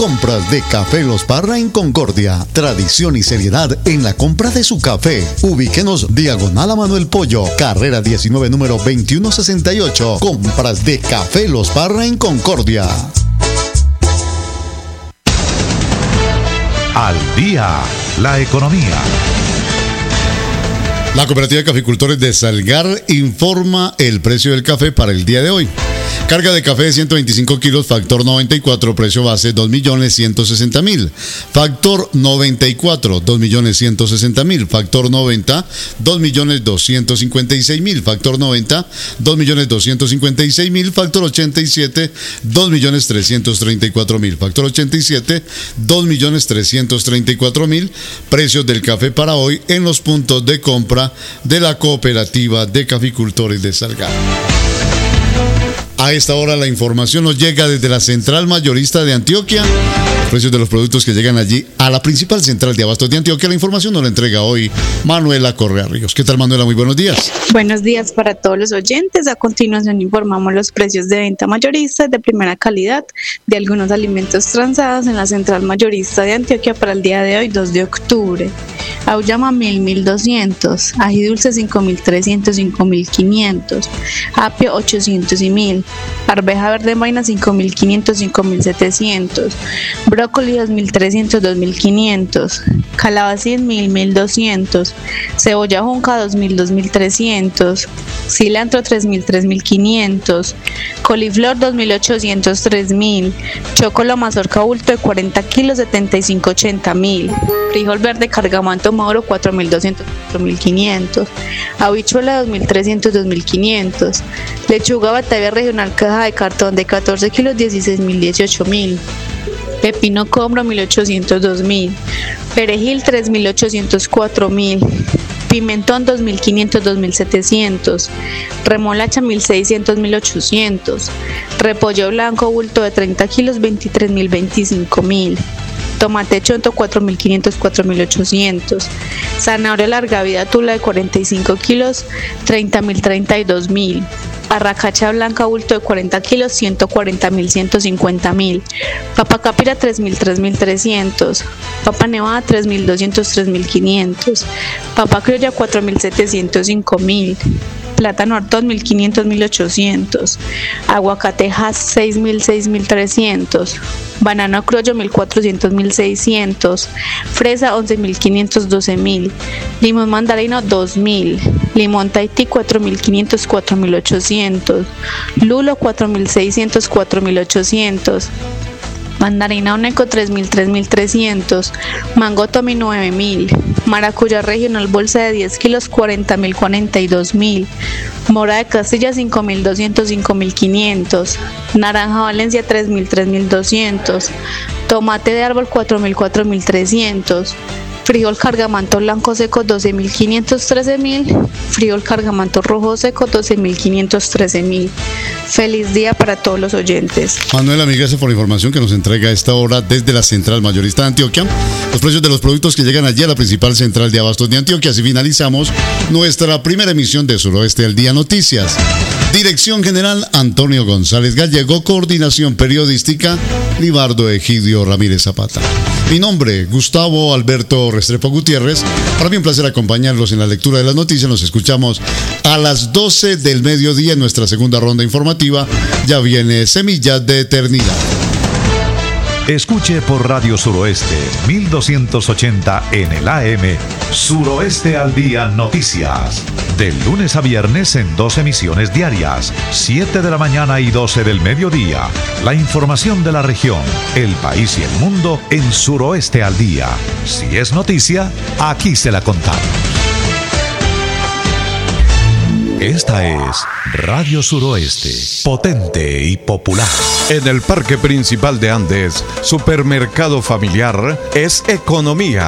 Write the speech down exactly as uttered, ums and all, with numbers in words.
Compras de Café Los Parra en Concordia. Tradición y seriedad en la compra de su café. Ubíquenos diagonal a Manuel Pollo, carrera diecinueve, número veintiuno sesenta y ocho. Compras de Café Los Parra en Concordia. Al día, la economía. La Cooperativa de Caficultores de Salgar informa el precio del café para el día de hoy. Carga de café de ciento veinticinco kilos, factor noventa y cuatro, precio base dos millones ciento sesenta mil. Factor noventa y cuatro, dos millones ciento sesenta mil. Factor noventa, dos millones doscientos cincuenta y seis mil. Factor noventa, dos millones doscientos cincuenta y seis mil. Factor ochenta y siete, dos millones trescientos treinta y cuatro mil. Factor ochenta y siete, dos millones trescientos treinta y cuatro mil. Precios del café para hoy en los puntos de compra de la Cooperativa de Caficultores de Salgar. A esta hora la información nos llega desde la Central Mayorista de Antioquia. Los precios de los productos que llegan allí a la principal central de abastos de Antioquia. La información nos la entrega hoy Manuela Correa Ríos. ¿Qué tal, Manuela? Muy buenos días. Buenos días para todos los oyentes. A continuación informamos los precios de venta mayorista de primera calidad de algunos alimentos transados en la Central Mayorista de Antioquia para el día de hoy, dos de octubre. Auyama mil, mil doscientos, ají dulce cinco mil trescientos, cinco mil quinientos, apio ochocientos y mil, arveja verde en vaina cinco mil quinientos, cinco mil setecientos, brócoli dos mil trescientos, dos mil quinientos, calabacín mil, mil doscientos, cebolla junca dos mil, dos mil trescientos, cilantro tres mil, tres mil quinientos, coliflor dos mil ochocientos, tres mil, chocolo mazorca bulto de cuarenta kilos setenta y cinco, ochenta mil, frijol verde cargamanto maduro cuatro mil doscientos, cuatro mil quinientos, habichuela dos mil trescientos, dos mil quinientos, lechuga batavia regional caja de cartón de catorce kilos dieciséis mil, dieciocho mil, pepino combro mil ochocientos, dos mil, perejil tres mil ochocientos, cuatro mil, pimentón dos mil quinientos, dos mil setecientos, remolacha mil seiscientos, mil ochocientos, repollo blanco bulto de treinta kilos veintitrés mil, veinticinco mil, tomate chonto cuatro mil quinientos, cuatro mil ochocientos, zanahoria larga vida tula de cuarenta y cinco kilos treinta mil, treinta y dos mil, arracacha blanca bulto de cuarenta kilos ciento cuarenta mil, ciento cincuenta mil, papa capira tres mil, tres mil trescientos, papa nevada tres mil doscientos, tres mil quinientos, papa criolla cuatro mil setecientos, cinco mil, plátano dos mil quinientos, mil ochocientos, aguacatejas seis mil, seis mil trescientos, banano criollo mil cuatrocientos, mil seiscientos, fresa once mil quinientos, doce mil, limón mandarino dos mil, limón Tahití cuatro mil quinientos, cuatro mil ochocientos, lulo cuatro mil seiscientos, cuatro mil ochocientos, mandarina oneco tres mil, tres mil trescientos, mango tomi nueve mil, maracuyá regional bolsa de diez kilos cuarenta mil, cuarenta y dos mil, mora de Castilla cinco mil doscientos, cinco mil quinientos, naranja Valencia tres mil, tres mil doscientos, tomate de árbol cuatro mil, cuatro mil trescientos, frijol cargamanto blanco seco doce mil quinientos, trece mil, frijol cargamanto rojo seco doce mil quinientos, trece mil. Feliz día para todos los oyentes. Manuela, mil gracias por la información que nos entrega a esta hora desde la Central Mayorista de Antioquia. Los precios de los productos que llegan allí a la principal central de abastos de Antioquia. Así finalizamos nuestra primera emisión de Suroeste al Día Noticias. Dirección General Antonio González Gallego. Coordinación periodística Libardo Egidio Ramírez Zapata. Mi nombre, Gustavo Alberto Restrepo Gutiérrez. Para mí un placer acompañarlos en la lectura de las noticias. Nos escuchamos a las doce del mediodía en nuestra segunda ronda informativa. Ya viene Semillas de Eternidad. Escuche por Radio Suroeste mil doscientos ochenta en el A M Suroeste al Día Noticias. De lunes a viernes en dos emisiones diarias, siete de la mañana y doce del mediodía. La información de la región, el país y el mundo en Suroeste al Día. Si es noticia, aquí se la contamos. Esta es Radio Suroeste, potente y popular. En el Parque Principal de Andes, Supermercado Familiar es economía.